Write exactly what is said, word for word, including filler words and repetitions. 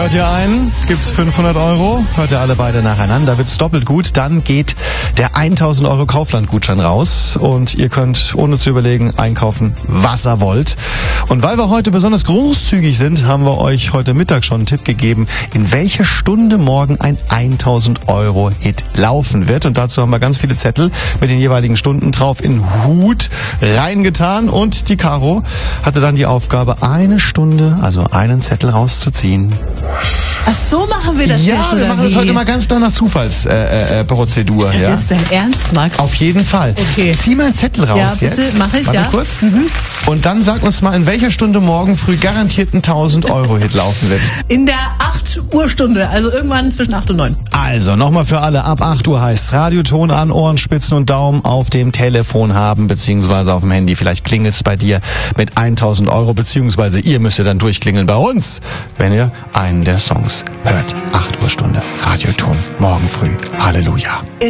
Hört ihr ein, gibt's fünfhundert Euro. Hört ihr alle beide nacheinander, wird's doppelt gut. Dann geht der tausend Euro Kaufland-Gutschein raus und ihr könnt ohne zu überlegen einkaufen, was ihr wollt. Und weil wir heute besonders großzügig sind, haben wir euch heute Mittag schon einen Tipp gegeben, in welcher Stunde morgen ein tausend Euro Hit laufen wird. Und dazu haben wir ganz viele Zettel mit den jeweiligen Stunden drauf in Hut reingetan. Und die Caro hatte dann die Aufgabe, eine Stunde, also einen Zettel rauszuziehen. Ach, so machen wir das ja, jetzt, oder wir machen wie? das heute mal ganz klar nach Zufallsprozedur. Äh, äh, Ist das ja? jetzt dein Ernst, Max? Auf jeden Fall. Okay. Zieh mal einen Zettel raus Ja, bitte, jetzt. mach ich, Warte ja. kurz. Mhm. Und dann sag uns mal, in welcher Stunde morgen früh garantiert ein tausend Euro Hit laufen wird. In der acht Uhr Stunde, also irgendwann zwischen acht und neun. Also, nochmal für alle, ab acht Uhr heißt Radioton an, Ohrenspitzen und Daumen auf dem Telefon haben, beziehungsweise auf dem Handy. Vielleicht klingelt's bei dir mit tausend Euro, beziehungsweise ihr müsst dann durchklingeln bei uns, wenn ihr einen der Songs hört. acht Uhr Stunde, Radioton, morgen früh. Halleluja.